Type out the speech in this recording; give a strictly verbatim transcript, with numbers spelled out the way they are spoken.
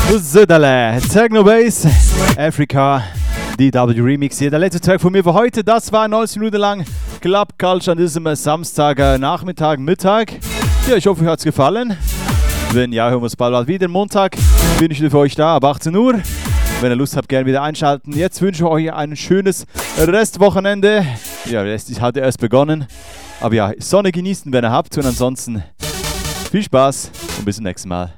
Söderle, Techno Bass, Africa, D W Remix hier. Der letzte Track von mir für heute, das war neunzehn Minuten lang Club Culture an diesem Samstag, äh, Nachmittag, Mittag. Ja, ich hoffe, euch hat es gefallen. Wenn ja, hören wir uns bald wieder. Montag bin ich wieder für euch da ab achtzehn Uhr. Wenn ihr Lust habt, gerne wieder einschalten. Jetzt wünsche ich euch ein schönes Restwochenende. Ja, der Rest hat ja erst begonnen. Aber ja, Sonne genießen, wenn ihr habt. Und ansonsten viel Spaß und bis zum nächsten Mal.